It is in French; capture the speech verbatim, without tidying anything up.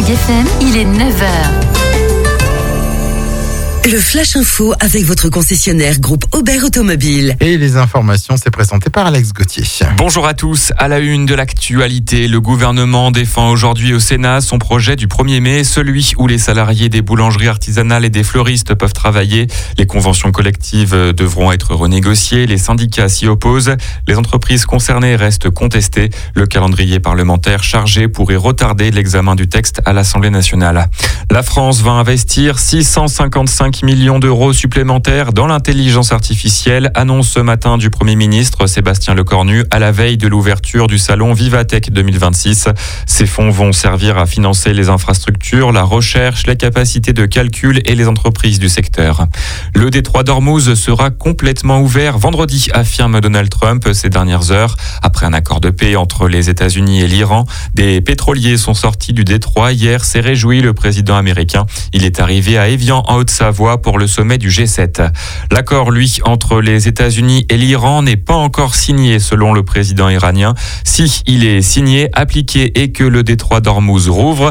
F M, il est neuf heures. Le Flash Info avec votre concessionnaire groupe Aubert Automobile. Et les informations, c'est présenté par Alex Gauthier. Bonjour à tous. À la une de l'actualité, le gouvernement défend aujourd'hui au Sénat son projet du premier mai, celui où les salariés des boulangeries artisanales et des fleuristes peuvent travailler. Les conventions collectives devront être renégociées. Les syndicats s'y opposent. Les entreprises concernées restent contestées. Le calendrier parlementaire chargé pourrait retarder l'examen du texte à l'Assemblée nationale. La France va investir six cent cinquante-cinq millions d'euros supplémentaires dans l'intelligence artificielle, annonce ce matin du Premier ministre Sébastien Lecornu à la veille de l'ouverture du salon Vivatech deux mille vingt-six. Ces fonds vont servir à financer les infrastructures, la recherche, les capacités de calcul et les entreprises du secteur. Le détroit d'Ormuz sera complètement ouvert vendredi, affirme Donald Trump ces dernières heures. Après un accord de paix entre les États-Unis et l'Iran, des pétroliers sont sortis du détroit. Hier, s'est réjoui le président américain. Il est arrivé à Évian en Haute-Savoie pour le sommet du G sept. L'accord, lui, entre les États-Unis et l'Iran n'est pas encore signé selon le président iranien. Si il est signé, appliqué et que le détroit d'Ormuz rouvre,